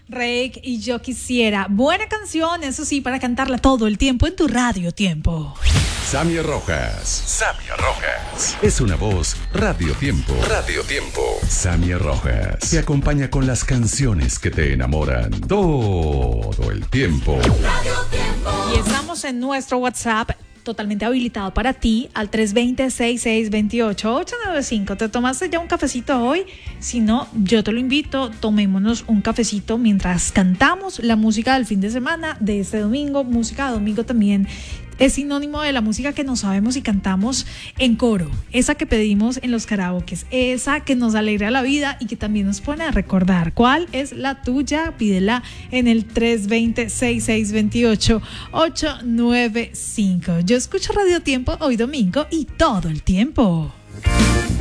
Rake y Yo Quisiera. Buena canción, eso sí, para cantarla todo el tiempo en tu radio tiempo. Sammy Rojas. Sammy Rojas. Es una voz Radio Tiempo. Radio Tiempo. Sammy Rojas. Te acompaña con las canciones que te enamoran todo el tiempo. Radio Tiempo. Y estamos en nuestro WhatsApp totalmente habilitado para ti al 320-6628-895. ¿Te tomaste ya un cafecito hoy? Si no, yo te lo invito, tomémonos un cafecito mientras cantamos la música del fin de semana de este domingo. Música de domingo también es sinónimo de la música que nos sabemos y cantamos en coro, esa que pedimos en los karaokes, esa que nos alegra la vida y que también nos pone a recordar. ¿Cuál es la tuya? Pídela en el 320-6628-895. Yo escucho Radio Tiempo hoy domingo y todo el tiempo.